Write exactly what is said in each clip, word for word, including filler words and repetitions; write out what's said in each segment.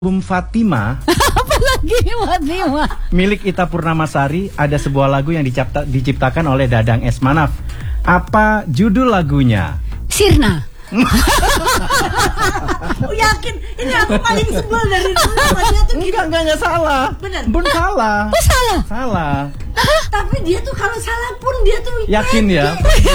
Album Fatima. Apalagi Fatima. Milik Ita Purnamasari, ada sebuah lagu yang dicipta, diciptakan oleh Dadang S. Manaf. Apa judul lagunya? Sirna. Oh, yakin ini aku paling sebel dari dulu sama dia tuh. Enggak, enggak, enggak salah. Bener. Bun salah. Oh salah. Salah. Tapi dia tuh kalau salah pun dia tuh Yakin ya?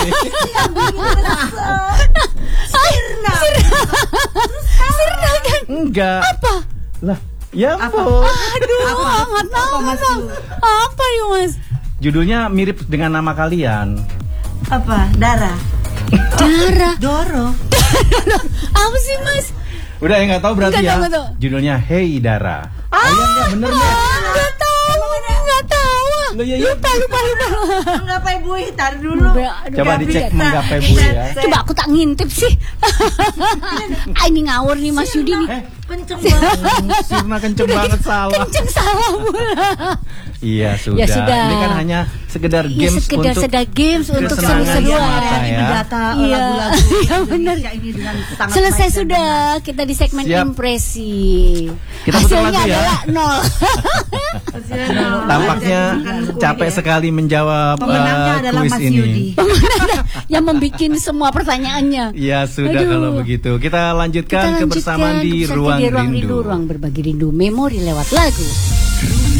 Sirna. Sirna kan? Enggak. Apa? Lah, ya Apa? ampun. Aduh, nggak tahu, nggak tahu. Apa ya mas? Judulnya mirip dengan nama kalian. Apa? Dara. Dara. Doro. Apa sih mas? Udah ya nggak tahu berarti Nggak ya. tahu, nggak tahu. Judulnya Hey Dara. Ah, oh iya nggak bener ya? nggak tahu, nggak tahu. Loh, iya, iya. Lupa, lupa, lupa. Menggapai bui tar dulu. Coba Nggak dicek bisa. menggapai bui ya. Coba aku tak ngintip sih. Ah, ini ngawur nih Mas Yudi nih. Eh, Kenceng banget. Sirna kenceng banget salah. Kenceng salah pula. Iya sudah. Ya sudah. Ini kan hanya sekedar Ya games sekedar untuk sekedar games untuk kesenangan seru-seruan. semata ya. Data Iya. lagu-lagu Iya, benar. Indonesia ini dengan sangat Selesai baik dan sudah benar. kita di segmen Siap. impresi. Kita putar Hasilnya lagu ya. adalah nol. Hasilnya nol. Tampaknya Makan kue capek ya. sekali menjawab Pemenangnya uh, adalah kuis Mas ini. Yudi. Yang membuat semua pertanyaannya. Ya sudah Aduh. kalau begitu. Kita lanjutkan Kita lanjutkan kebersamaan di kebersamaan ruang, di ruang rindu. rindu, ruang berbagi rindu, memori lewat lagu.